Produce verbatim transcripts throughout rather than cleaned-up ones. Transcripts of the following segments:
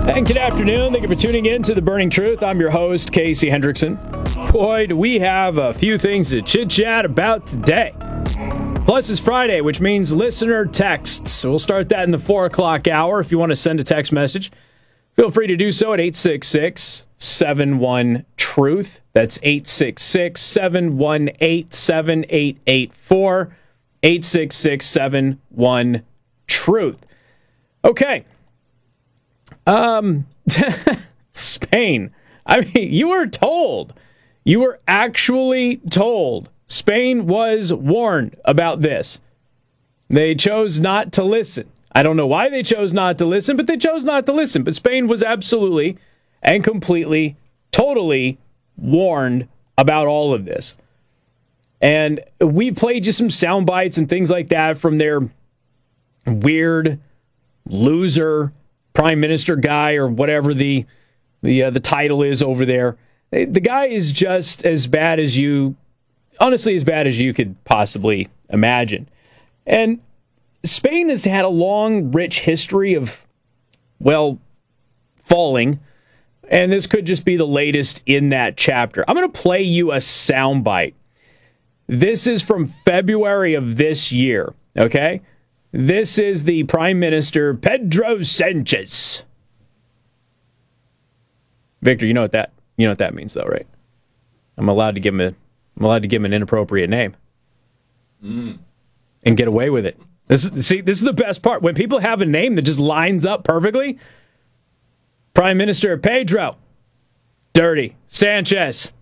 And good afternoon. Thank you for tuning in to The Burning Truth. I'm your host, Casey Hendrickson. Boy, do we have a few things to chit-chat about today. Plus, it's Friday, which means listener texts. So we'll start that in the four o'clock hour. If you want to send a text message, feel free to do so at eight six six, seven one, truth. That's eight six six, seven one eight, seven eight eight four. eight six six, seven one, truth. Okay. Um, Spain. I mean, you were told. You were actually told. Spain was warned about this. They chose not to listen. I don't know why they chose not to listen, but they chose not to listen. But Spain was absolutely and completely, totally warned about all of this. And we played you some sound bites and things like that from their weird loser prime minister guy or whatever the the uh, the title is over there. The guy is just as bad as you, honestly, as bad as you could possibly imagine. And Spain has had a long, rich history of, well, falling. And this could just be the latest in that chapter. I'm going to play you a soundbite. This is from February of this year, okay? This is the Prime Minister, Pedro Sanchez. Victor, you know what that you know what that means, though, right? I'm allowed to give him a I'm allowed to give him an inappropriate name mm. and get away with it. This is, see, this is the best part when people have a name that just lines up perfectly. Prime Minister Pedro Dirty Sanchez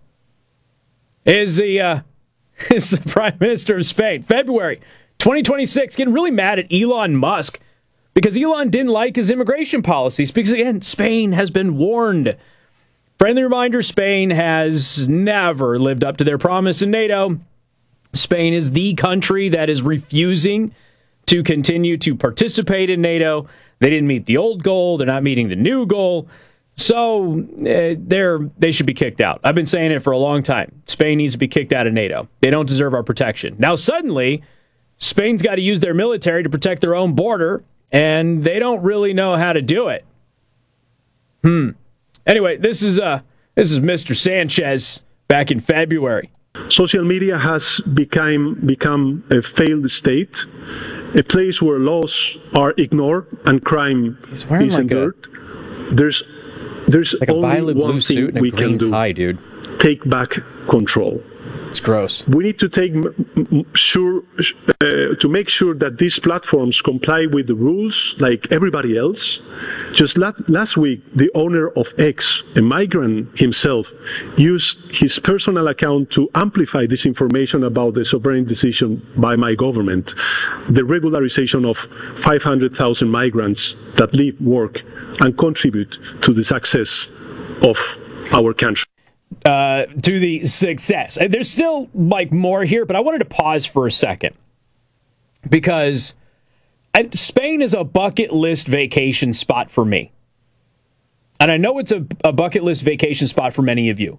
is the uh, is the Prime Minister of Spain. February twenty twenty-six, getting really mad at Elon Musk because Elon didn't like his immigration policies because, again, Spain has been warned. Friendly reminder, Spain has never lived up to their promise in NATO. Spain is the country that is refusing to continue to participate in NATO. They didn't meet the old goal. They're not meeting the new goal. So uh, they're, they should be kicked out. I've been saying it for a long time. Spain needs to be kicked out of NATO. They don't deserve our protection. Now, suddenly, Spain's got to use their military to protect their own border, and they don't really know how to do it. Hmm. Anyway, this is uh, this is Mister Sanchez back in February. Social media has become become a failed state, a place where laws are ignored and crime is like endured. A, there's there's like only one thing we can do: tie, dude. Take back control. It's gross. We need to take sure uh, to make sure that these platforms comply with the rules like everybody else. Just la- last week, the owner of X, a migrant himself, used his personal account to amplify disinformation about the sovereign decision by my government, the regularization of five hundred thousand migrants that live, work, and contribute to the success of our country. Uh, to the success. There's still like more here, but I wanted to pause for a second because I, Spain is a bucket list vacation spot for me. And I know it's a, a bucket list vacation spot for many of you.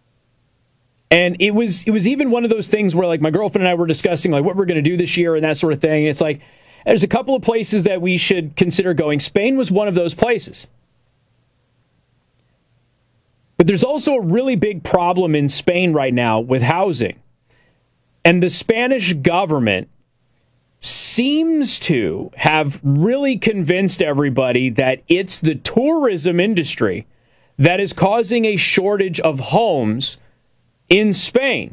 And it was it was even one of those things where like my girlfriend and I were discussing like what we're going to do this year and that sort of thing. And it's like there's a couple of places that we should consider going. Spain was one of those places. But there's also a really big problem in Spain right now with housing. And the Spanish government seems to have really convinced everybody that it's the tourism industry that is causing a shortage of homes in Spain.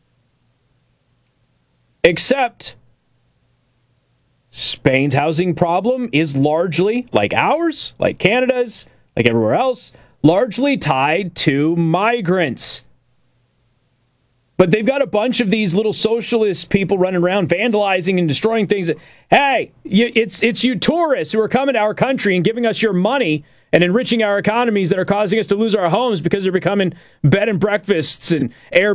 Except Spain's housing problem is largely, like ours, like Canada's, like everywhere else, largely tied to migrants. But they've got a bunch of these little socialist people running around vandalizing and destroying things. Hey, it's it's you tourists who are coming to our country and giving us your money and enriching our economies that are causing us to lose our homes because they're becoming bed and breakfasts and air